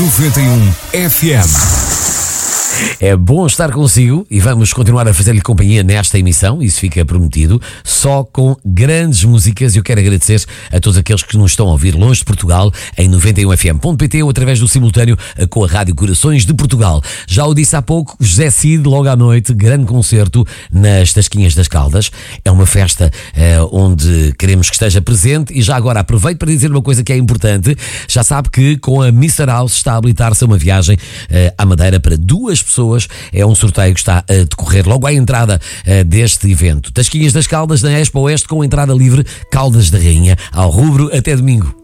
91 FM. É bom estar consigo e vamos continuar a fazer-lhe companhia nesta emissão, isso fica prometido, só com grandes músicas. Eu quero agradecer a todos aqueles que nos estão a ouvir longe de Portugal, em 91fm.pt ou através do simultâneo com a Rádio Corações de Portugal. Já o disse há pouco, José Cid, logo à noite, grande concerto nas Tasquinhas das Caldas. É uma festa onde queremos que esteja presente e já agora aproveito para dizer uma coisa que é importante. Já sabe que com a Mr. House está a habilitar-se uma viagem à Madeira para 2 pessoas. É um sorteio que está a decorrer logo à entrada deste evento. Tasquinhas das Caldas na Expo Oeste com entrada livre, Caldas da Rainha, ao rubro até domingo.